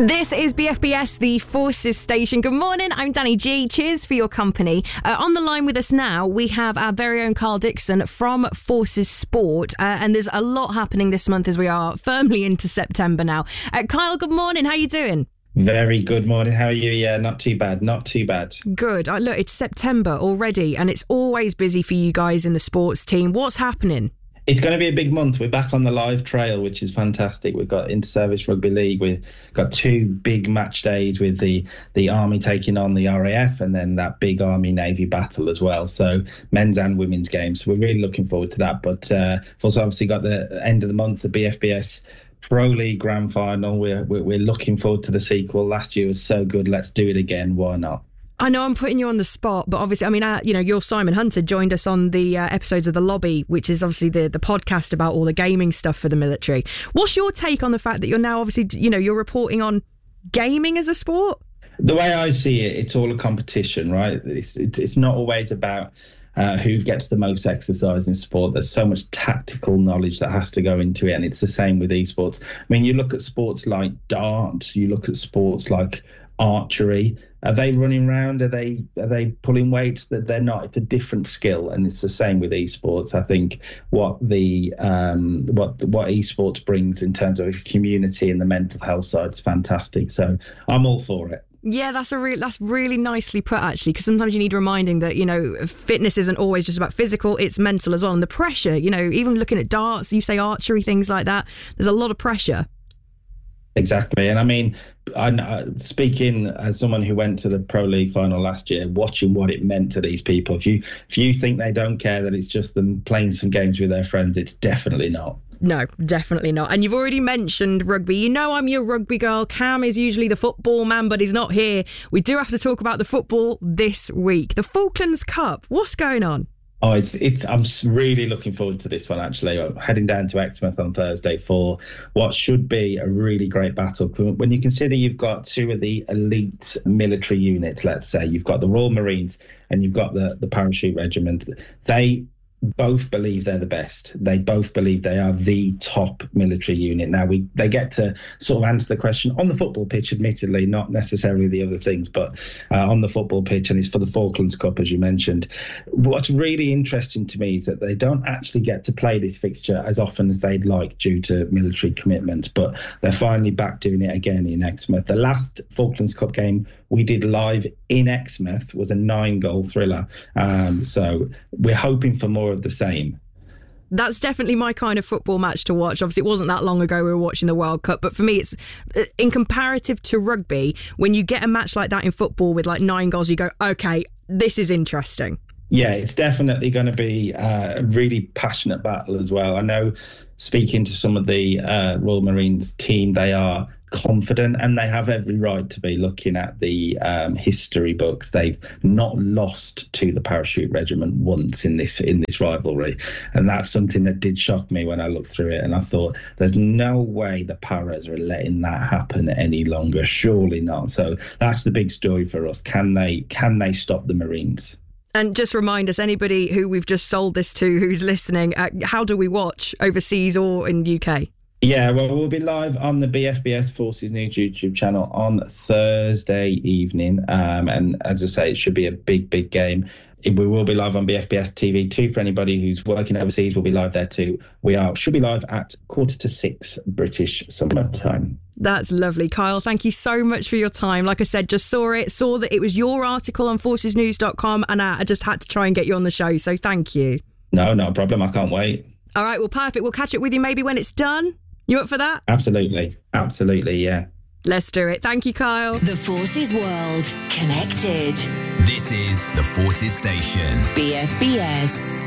This is BFBS, the Forces Station. Good morning, I'm Danny G. Cheers for your company. On the line with us now, we have our very own Kyle Dixon from Forces Sport. And there's a lot happening this month as we are firmly into September now. Kyle, good morning. How are you doing? Very good morning. How are you? Yeah, not too bad. Good. Look, it's September already, and it's always busy for you guys in the sports team. What's happening? It's going to be a big month. We're back on the live trail, which is fantastic. We've got Inter-Service Rugby League. We've got two big match days with the Army taking on the RAF, and then that big Army-Navy battle as well. So men's and women's games. So we're really looking forward to that. But we've also obviously got the end of the month, the BFBS Pro League Grand Final. We're looking forward to the sequel. Last year was so good. Let's do it again. Why not? I know I'm putting you on the spot, but obviously, I mean, your Simon Hunter joined us on the episodes of The Lobby, which is obviously the podcast about all the gaming stuff for the military. What's your take on the fact that you're now obviously, you're reporting on gaming as a sport? The way I see it, it's all a competition, right? It's not always about who gets the most exercise in sport. There's so much tactical knowledge that has to go into it, and it's the same with esports. I mean, you look at sports like dart, you look at sports like archery. Are they running around? Are they pulling weights? That they're not. It's a different skill, and it's the same with esports. I think what esports brings in terms of community and the mental health side is fantastic. So I'm all for it. Yeah, that's really nicely put, actually, because sometimes you need reminding that, fitness isn't always just about physical, it's mental as well. And the pressure, even looking at darts, you say archery, things like that, there's a lot of pressure. Exactly. And I mean, speaking as someone who went to the Pro League final last year, watching what it meant to these people, if you think they don't care that it's just them playing some games with their friends, it's definitely not. No, definitely not. And you've already mentioned rugby. I'm your rugby girl. Cam is usually the football man, but he's not here. We do have to talk about the football this week. The Falklands Cup. What's going on? Oh, I'm really looking forward to this one, actually. I'm heading down to Exmouth on Thursday for what should be a really great battle. When you consider you've got two of the elite military units, let's say, you've got the Royal Marines and you've got the Parachute Regiment. They both believe they're the best. They both believe they are the top military unit. Now, they get to sort of answer the question on the football pitch, admittedly, not necessarily the other things, but on the football pitch, and it's for the Falklands Cup, as you mentioned. What's really interesting to me is that they don't actually get to play this fixture as often as they'd like due to military commitments, but they're finally back doing it again in Exmouth. The last Falklands Cup game we did live in Exmouth was a 9-goal thriller. So we're hoping for more of the same. That's definitely my kind of football match to watch. Obviously, it wasn't that long ago we were watching the World Cup, but for me, it's in comparative to rugby, when you get a match like that in football with like 9 goals, you go, okay, this is interesting. Yeah, it's definitely going to be a really passionate battle as well. I know, speaking to some of the Royal Marines team, they are confident and they have every right to be. Looking at the history books, they've not lost to the Parachute Regiment once in this rivalry, and that's something that did shock me when I looked through it, and I thought there's no way the Paras are letting that happen any longer. Surely not. So that's the big story for us. Can they stop the Marines? And just remind us, anybody who we've just sold this to who's listening, how do we watch overseas or in UK? Yeah, well, we'll be live on the BFBS Forces News YouTube channel on Thursday evening. And as I say, it should be a big, big game. We will be live on BFBS TV too. For anybody who's working overseas, we'll be live there too. Should be live at 5:45 British summer time. That's lovely. Kyle, thank you so much for your time. Like I said, just saw that it was your article on forcesnews.com, and I just had to try and get you on the show. So thank you. No, not a problem. I can't wait. All right, well, perfect. We'll catch up with you maybe when it's done. You up for that? Absolutely, yeah. Let's do it. Thank you, Kyle. The Forces World. Connected. This is the Forces Station. BFBS.